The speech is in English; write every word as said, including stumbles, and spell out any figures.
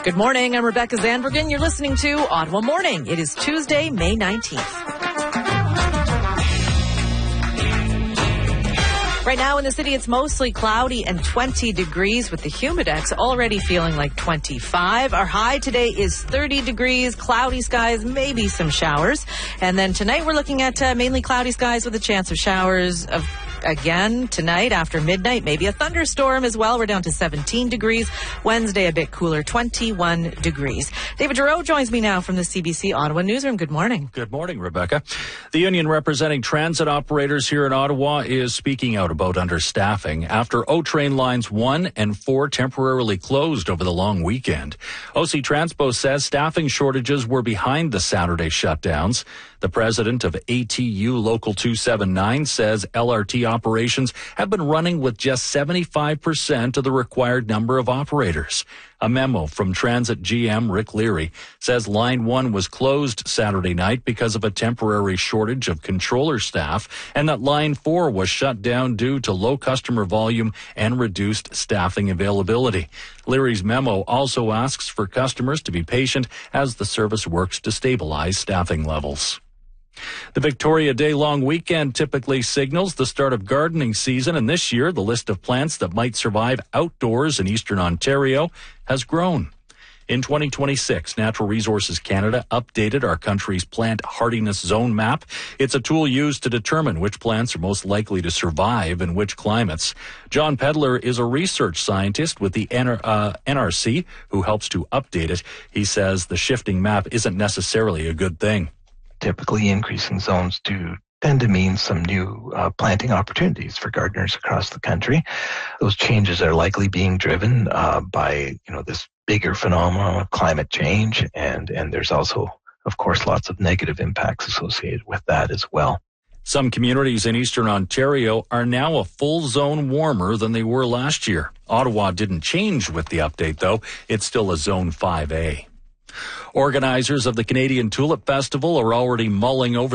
Good morning. I'm Rebecca Zandbergen. You're listening to Ottawa Morning. It is Tuesday, May nineteenth. Right now in the city, it's mostly cloudy and twenty degrees with the humidex already feeling like twenty-five. Our high today is thirty degrees, cloudy skies, maybe some showers. And then tonight we're looking at uh, mainly cloudy skies with a chance of showers of again tonight after midnight, maybe a thunderstorm as well. We're down to seventeen degrees. Wednesday a bit cooler, twenty-one degrees. David Giroux joins me now from the C B C Ottawa Newsroom. Good morning. Good morning, Rebecca. The union representing transit operators here in Ottawa is speaking out about understaffing after O Train lines one and four temporarily closed over the long weekend. O C Transpo says staffing shortages were behind the Saturday shutdowns. The president of A T U Local two seventy-nine says L R T operations have been running with just seventy-five percent of the required number of operators. A memo from Transit G M Rick Leary says Line one was closed Saturday night because of a temporary shortage of controller staff, and that Line four was shut down due to low customer volume and reduced staffing availability. Leary's memo also asks for customers to be patient as the service works to stabilize staffing levels. The Victoria Day long weekend typically signals the start of gardening season, and this year the list of plants that might survive outdoors in eastern Ontario has grown. In twenty twenty-six, Natural Resources Canada updated our country's plant hardiness zone map. It's a tool used to determine which plants are most likely to survive in which climates. John Pedler is a research scientist with the N R C who helps to update it. He says the shifting map isn't necessarily a good thing. Typically, increasing zones do tend to mean some new uh, planting opportunities for gardeners across the country. Those changes are likely being driven uh, by, you know, this bigger phenomenon of climate change, and, and there's also, of course, lots of negative impacts associated with that as well. Some communities in eastern Ontario are now a full zone warmer than they were last year. Ottawa didn't change with the update, though. It's still a Zone five A. Organizers of the Canadian Tulip Festival are already mulling over